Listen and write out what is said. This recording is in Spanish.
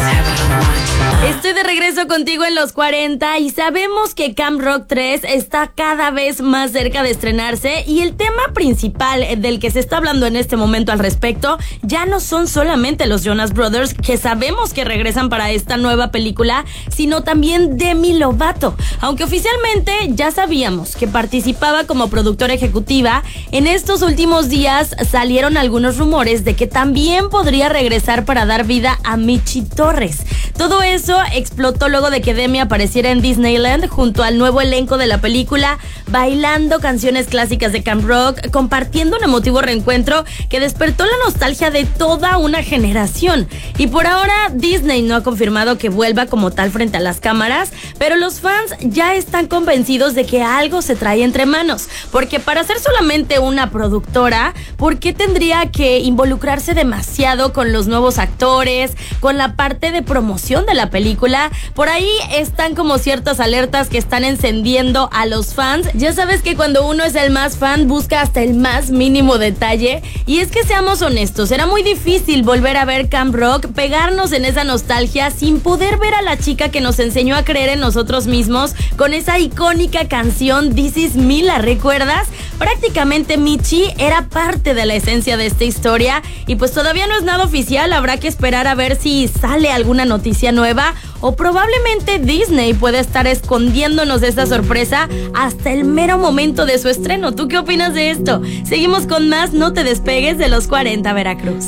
Estoy de regreso contigo en los 40 y sabemos que Camp Rock 3 está cada vez más cerca de estrenarse y el tema principal del que se está hablando en este momento al respecto ya no son solamente los Jonas Brothers, que sabemos que regresan para esta nueva película, sino también Demi Lovato. Aunque oficialmente ya sabíamos que participaba como productora ejecutiva, en estos últimos días salieron algunos rumores de que también podría regresar para dar vida a Michi Torres. Todo eso explotó luego de que Demi apareciera en Disneyland junto al nuevo elenco de la película, bailando canciones clásicas de Camp Rock, compartiendo un emotivo reencuentro que despertó la nostalgia de toda una generación. Y por ahora Disney no ha confirmado que vuelva como tal frente a las cámaras, pero los fans ya están convencidos de que algo se trae entre manos, porque para ser solamente una productora, ¿por qué tendría que involucrarse demasiado con los nuevos actores, con la parte de promoción de la película? Por ahí están como ciertas alertas que están encendiendo a los fans. Ya sabes que cuando uno es el más fan busca hasta el más mínimo detalle, y es que seamos honestos, era muy difícil volver a ver Camp Rock, pegarnos en esa nostalgia sin poder ver a la chica que nos enseñó a creer en nosotros mismos con esa icónica canción This Is Me. ¿La recuerdas? Prácticamente Michi era parte de la esencia de esta historia y pues todavía no es nada oficial, habrá que esperar a ver si sale alguna noticia nueva o probablemente Disney puede estar escondiéndonos esta sorpresa hasta el mero momento de su estreno. ¿Tú qué opinas de esto? Seguimos con más, no te despegues de los 40 Veracruz.